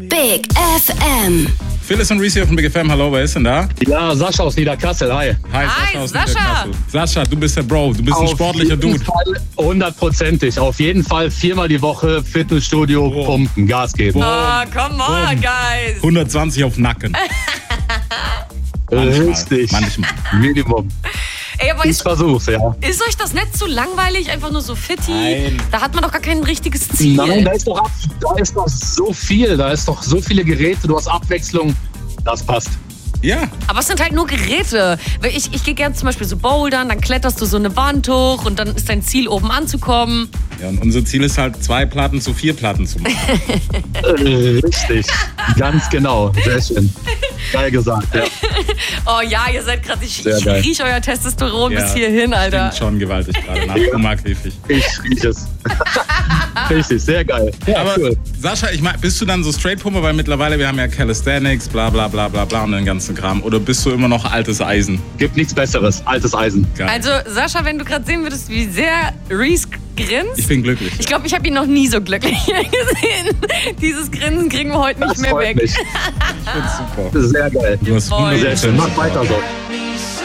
Big FM. Phyllis und Reese hier von Big FM. Hallo, wer ist denn da? Ja, Sascha aus Niederkassel, hi. Hi, Sascha aus Niederkassel. Sascha, du bist der Bro, du bist ein sportlicher Dude. Hundertprozentig. Auf jeden Fall 4-mal die Woche Fitnessstudio, pumpen, Gas geben. Oh, come on, guys. 120 auf Nacken. Richtig. Manchmal. Minimum. Ey, aber Ich versuch's, ja. ist euch das nicht zu langweilig? Einfach nur so fitti? Nein. Da hat man doch gar kein richtiges Ziel. Nein, da ist doch so viel. Da ist doch so viele Geräte. Du hast Abwechslung. Das passt. Ja. Aber es sind halt nur Geräte. Weil ich gehe gerne zum Beispiel so bouldern, dann kletterst du so eine Wand hoch und dann ist dein Ziel, oben anzukommen. Ja, und unser Ziel ist halt 2 Platten zu 4 Platten zu machen. Richtig. Ganz genau. Sehr schön. Geil gesagt, ja. Oh ja, ihr seid gerade, ich Sehr geil. riech euer Testosteron Ja, bis hierhin, Alter. Klingt schon gewaltig gerade. Nach Hummerkäfig. Ich riech es. Richtig, sehr geil. Ja, Aber cool. Sascha, ich mein, bist du dann so Straight-Pumper? Weil mittlerweile, wir haben ja Calisthenics, bla bla bla bla bla und den ganzen Kram. Oder bist du immer noch altes Eisen? Gibt nichts Besseres. Altes Eisen. Geil. Also Sascha, wenn du gerade sehen würdest, wie sehr Reese grinst. Ich bin glücklich. Ich glaube, ich habe ihn noch nie so glücklich gesehen. Dieses Grinsen kriegen wir heute nicht Das mehr freut weg. mich. Ich find's super. Sehr geil. Du hast Voll. Sehr wunderschön. schön. Mach weiter so.